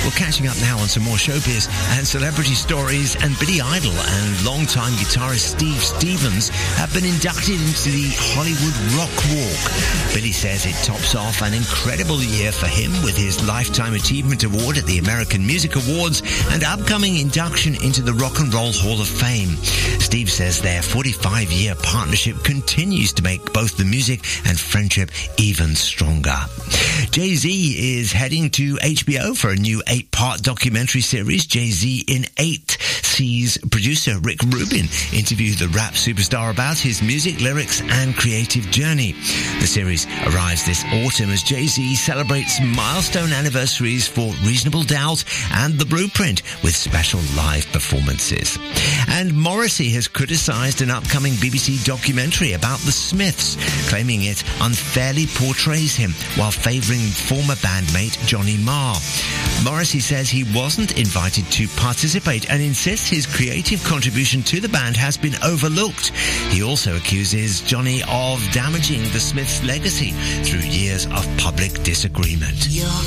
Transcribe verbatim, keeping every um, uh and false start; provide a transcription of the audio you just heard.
We're catching up now on some more showbiz and celebrity stories, and Billy Idol and longtime guitarist Steve Stevens have been inducted into the Hollywood Rock Walk. Billy says it tops off an incredible year for him with his Lifetime Achievement Award at the American Music Awards and upcoming induction into the Rock and Roll Hall of Fame. Steve says their forty-five-year partnership continues to make both the music and friendship even stronger. Jay-Z is heading to H B O for a new eight-part documentary series. Jay-Z in Eight sees producer Rick Rubin interview the rap superstar about his music, lyrics, and creative journey. The series arrives this autumn as Jay-Z celebrates milestone anniversaries for Reasonable Doubt and The Blueprint with special live performances. And Morrissey has criticised an upcoming B B C documentary about the Smiths, claiming it unfairly portrays him while favouring former bandmate Johnny Marr. Morrissey says he wasn't invited to participate and insists his creative contribution to the band has been overlooked. He also accuses Johnny of damaging the Smiths' legacy through years of public disagreement. You're